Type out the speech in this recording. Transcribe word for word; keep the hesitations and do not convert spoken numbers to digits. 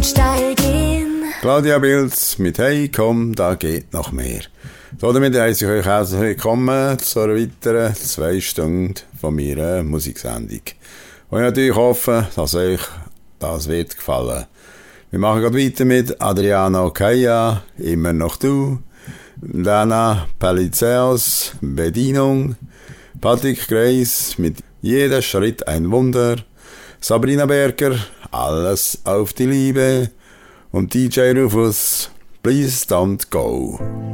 und steil gehen. Claudia Bilz mit «Hey, komm, da geht noch mehr». Damit heisse ich euch herzlich willkommen zu einer weiteren zwei Stunden von meiner Musiksendung. Und ich natürlich hoffe, dass euch das wird gefallen. Wir machen gerade weiter mit Adriano Kaya, «Immer noch du», Dana Palizeos, «Bedienung», Patrick Greis mit «Jeder Schritt ein Wunder», Sabrina Berger, «Alles auf die Liebe» und D J Rufus, «Please don't go».